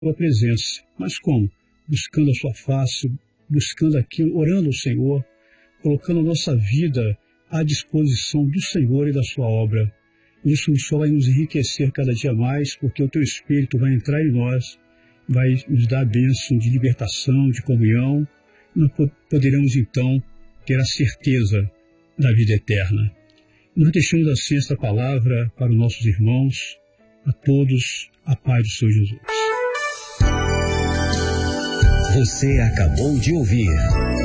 Sua presença. Mas como? Buscando a sua face, buscando aquilo, orando ao Senhor, colocando a nossa vida à disposição do Senhor e da sua obra. Isso só vai nos enriquecer cada dia mais, porque o Teu Espírito vai entrar em nós, vai nos dar a bênção de libertação, de comunhão. Nós poderemos, então, ter a certeza da vida eterna. Nós deixamos assim esta palavra para os nossos irmãos, a todos, a paz do Senhor Jesus. Você acabou de ouvir